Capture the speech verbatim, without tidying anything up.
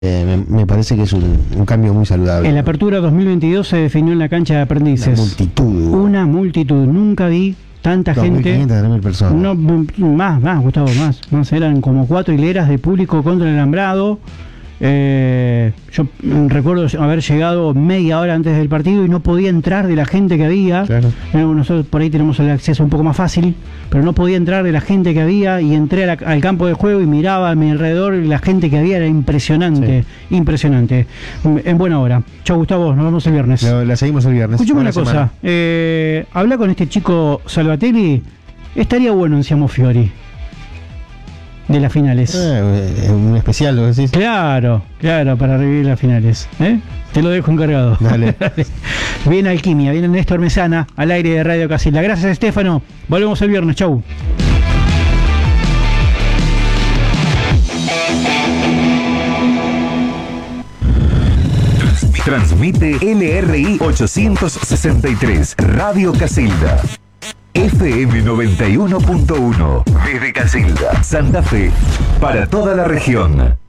Eh, me, me parece que es un, un cambio muy saludable. En la apertura dos mil veintidós se definió en la cancha de aprendices. Una multitud. Una multitud. Nunca vi tanta dos mil gente. quinientas, tres mil personas. No, más, más, Gustavo, más. Más eran como cuatro hileras de público contra el alambrado. Eh, yo recuerdo haber llegado media hora antes del partido y no podía entrar de la gente que había. Claro. Nosotros por ahí tenemos el acceso un poco más fácil, pero no podía entrar de la gente que había y entré a la, al campo de juego y miraba a mi alrededor y la gente que había era impresionante, sí. impresionante. En buena hora. Chau, Gustavo, nos vemos el viernes. La, la seguimos el viernes. Escuchame una cosa, eh, habla con este chico Salvatelli, estaría bueno en Siamo Fiori. De las finales. Eh, un especial, lo decís. Claro, claro, para revivir las finales. ¿eh? Te lo dejo encargado. Dale. Viene Alquimia, viene Néstor Mesana al aire de Radio Casilda. Gracias, Estefano. Volvemos el viernes. Chau. Transmite L R I ochocientos sesenta y tres, Radio Casilda. F M noventa y uno punto uno, desde Casilda, Santa Fe, para toda la región.